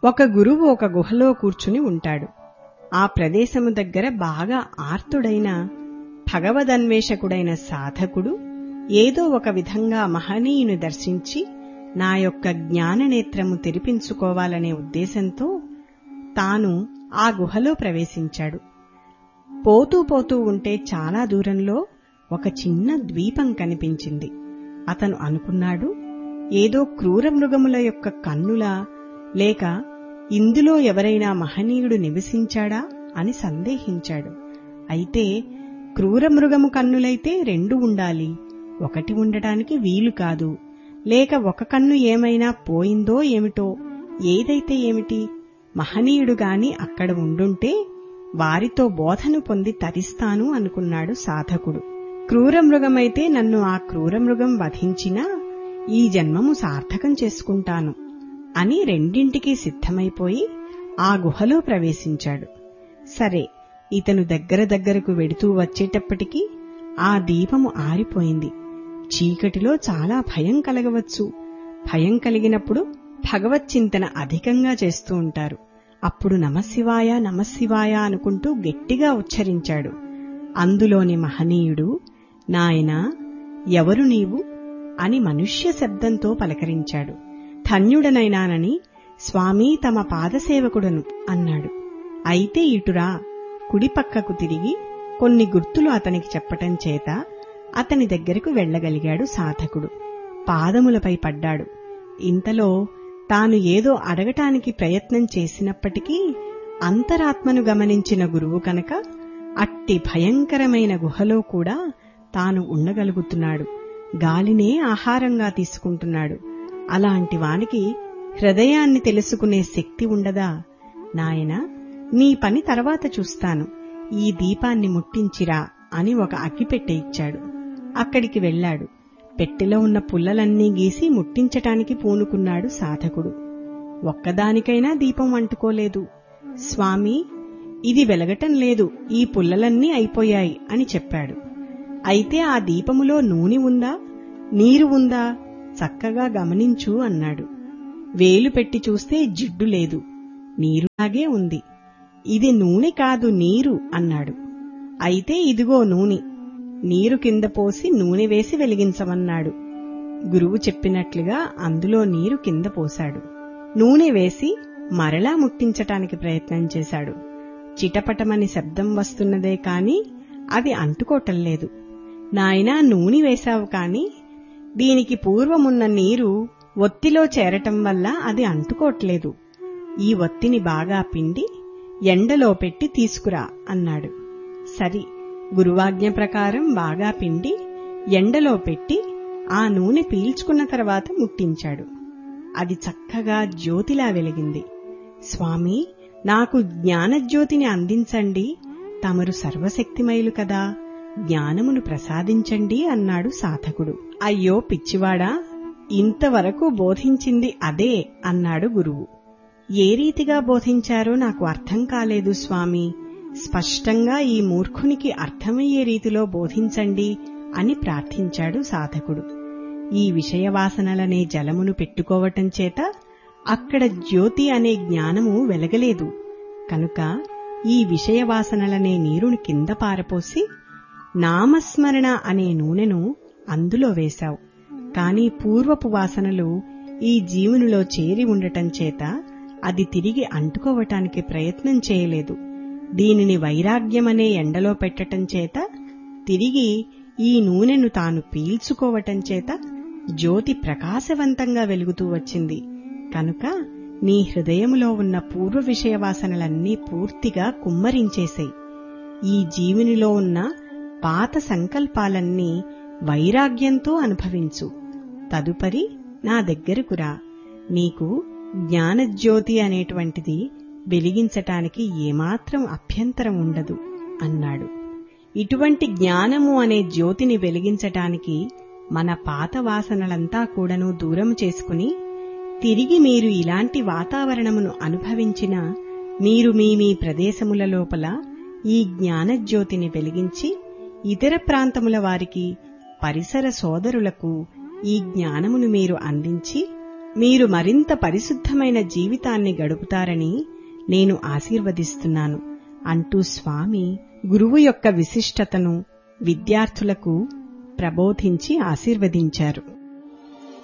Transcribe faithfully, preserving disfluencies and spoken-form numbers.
ఒక గురువు ఒక గుహలో కూర్చుని ఉంటాడు. ఆ ప్రదేశము దగ్గర బాగా ఆర్తుడైన భగవదన్వేషకుడైన సాధకుడు ఏదో ఒక విధంగా మహనీయుని దర్శించి నా యొక్క జ్ఞాననేత్రము తెరిపించుకోవాలనే ఉద్దేశంతో తాను ఆ గుహలో ప్రవేశించాడు. పోతూ పోతూ ఉంటే చాలా దూరంలో ఒక చిన్న ద్వీపం కనిపించింది. అతను అనుకున్నాడు, ఏదో క్రూర మృగముల యొక్క కన్నులా లేక ఇందులో ఎవరైనా మహనీయుడు నివసించాడా అని సందేహించాడు. అయితే క్రూర మృగము కన్నులైతే రెండు ఉండాలి, ఒకటి ఉండటానికి వీలు కాదు. లేక ఒక కన్ను ఏమైనా పోయిందో ఏమిటో, ఏదైతే ఏమిటి, మహనీయుడుగాని అక్కడ ఉండుంటే వారితో బోధను పొంది తరిస్తాను అనుకున్నాడు సాధకుడు. క్రూరమృగమైతే నన్ను ఆ క్రూరమృగం వధించినా ఈ జన్మము సార్థకం చేసుకుంటాను అని రెండింటికీ సిద్ధమైపోయి ఆ గుహలో ప్రవేశించాడు. సరే, ఇతను దగ్గర దగ్గరకు వెడుతూ వచ్చేటప్పటికీ ఆ దీపము ఆరిపోయింది. చీకటిలో చాలా భయం కలగవచ్చు. భయం కలిగినప్పుడు భగవచ్చింతన అధికంగా చేస్తూ ఉంటారు. అప్పుడు నమశివాయ నమశివాయ అనుకుంటూ గట్టిగా ఉచ్చరించాడు. అందులోని మహనీయుడు, నాయనా, ఎవరు నీవు అని మనుష్య శబ్దంతో పలకరించాడు. ధన్యుడనైనానని స్వామీ తమ పాదసేవకుడను అన్నాడు. అయితే ఇటురా, కుడిపక్కకు తిరిగి కొన్ని గుర్తులు అతనికి చెప్పటం చేత అతని దగ్గరకు వెళ్లగలిగాడు సాధకుడు. పాదములపై పడ్డాడు. ఇంతలో తాను ఏదో అడగటానికి ప్రయత్నం చేసినప్పటికీ అంతరాత్మను గమనించిన గురువు కనుక అట్టి భయంకరమైన గుహలో కూడా తాను ఉండగలుగుతున్నాడు. గాలినే ఆహారంగా తీసుకుంటున్నాడు. అలాంటి వానికి హృదయాన్ని తెలుసుకునే శక్తి ఉండదా? నాయనా, నీ పని తర్వాత చూస్తాను, ఈ దీపాన్ని ముట్టించిరా అని ఒక అగ్గిపెట్టె ఇచ్చాడు. అక్కడికి వెళ్లాడు. పెట్టెలో ఉన్న పుల్లలన్నీ గీసి ముట్టించటానికి పూనుకున్నాడు సాధకుడు. ఒక్కదానికైనా దీపం అంటుకోలేదు. స్వామీ, ఇది వెలగటం లేదు, ఈ పుల్లలన్నీ అయిపోయాయి అని చెప్పాడు. అయితే ఆ దీపములో నూనె ఉందా, నీరు ఉందా, చక్కగా గమనించు అన్నాడు. వేలు పెట్టి చూస్తే జిడ్డు లేదు, నీరులాగే ఉంది. ఇది నూనె కాదు, నీరు అన్నాడు. అయితే ఇదిగో నూనె, నీరు కింద పోసి నూనె వేసి వెలిగించమన్నాడు. గురువు చెప్పినట్లుగా అందులో నీరు కింద పోశాడు. నూనె వేసి మరలా ముట్టించటానికి ప్రయత్నం చేశాడు. చిటపటమని శబ్దం వస్తున్నదే కాని అది అంటుకోవటంలేదు. నాయనా, నూనె వేశావు కాని దీనికి పూర్వమున్న నీరు ఒత్తిలో చేరటం వల్ల అది అంటుకోవట్లేదు. ఈ ఒత్తిని బాగా పిండి ఎండలో పెట్టి తీసుకురా అన్నాడు. సరి, గురువాజ్ఞ ప్రకారం బాగా పిండి ఎండలో పెట్టి ఆ నూనె పీల్చుకున్న తర్వాత ముట్టించాడు. అది చక్కగా జ్యోతిలా వెలిగింది. స్వామీ, నాకు జ్ఞానజ్యోతిని అందించండి, తమరు సర్వశక్తిమయులు కదా, జ్ఞానమును ప్రసాదించండి అన్నాడు సాధకుడు. అయ్యో పిచ్చివాడా, ఇంతవరకు బోధించింది అదే అన్నాడు గురువు. ఏ రీతిగా బోధించారో నాకు అర్థం కాలేదు స్వామీ, స్పష్టంగా ఈ మూర్ఖునికి అర్థమయ్యే రీతిలో బోధించండి అని ప్రార్థించాడు సాధకుడు. ఈ విషయవాసనలనే జలమును పెట్టుకోవటం చేత అక్కడ జ్యోతి అనే జ్ఞానము వెలగలేదు. కనుక ఈ విషయవాసనలనే నీరుని కింద పారపోసి నామస్మరణ అనే నూనెను అందులో వేశావు. కాని పూర్వపు వాసనలు ఈ జీవునిలో చేరి ఉండటం చేత అది తిరిగి అంటుకోవటానికి ప్రయత్నం చేయలేదు. దీనిని వైరాగ్యమనే ఎండలో పెట్టటం చేత తిరిగి ఈ నూనెను తాను పీల్చుకోవటం చేత జ్యోతి ప్రకాశవంతంగా వెలుగుతూ వచ్చింది. కనుక నీ హృదయములో ఉన్న పూర్వ విషయవాసనలన్నీ పూర్తిగా కుమ్మరించేశాయి. ఈ జీవునిలో ఉన్న పాత సంకల్పాలన్నీ వైరాగ్యంతో అనుభవించు. తదుపరి నా దగ్గరకురా, నీకు జ్ఞానజ్యోతి అనేటువంటిది వెలిగించటానికి ఏమాత్రం అభ్యంతరం ఉండదు అన్నాడు. ఇటువంటి జ్ఞానము అనే జ్యోతిని వెలిగించటానికి మన పాత వాసనలంతా కూడాను దూరం చేసుకుని తిరిగి మీరు ఇలాంటి వాతావరణమును అనుభవించిన మీరు మీ మీ ప్రదేశముల లోపల ఈ జ్ఞానజ్యోతిని వెలిగించి ఇతర ప్రాంతముల వారికి, పరిసర సోదరులకు ఈ జ్ఞానమును మీరు అందించి మీరు మరింత పరిశుద్ధమైన జీవితాన్ని గడుపుతారని నేను ఆశీర్వదిస్తున్నాను అంటూ స్వామి గురువు యొక్క విశిష్టతను విద్యార్థులకు ప్రబోధించి ఆశీర్వదించారు.